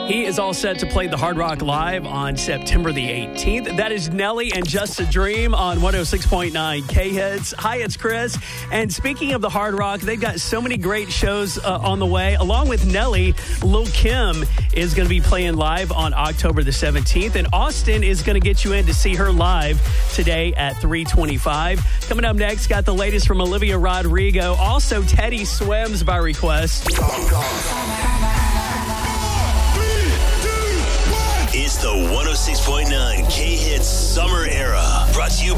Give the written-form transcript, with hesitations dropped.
He is all set to play the Hard Rock Live on September the 18th. That is Nelly and Just a Dream on 106.9 K-Hits. Hi, it's Chris. And speaking of the Hard Rock, they've got so many great shows on the way. Along with Nelly, Lil Kim is going to be playing live on October the 17th. And Austin is going to get you in to see her live today at 3:25. Coming up next, got the latest from Olivia Rodrigo. Also, Teddy Swims by request. It's the 106.9 K-Hits Summer Era. Brought to you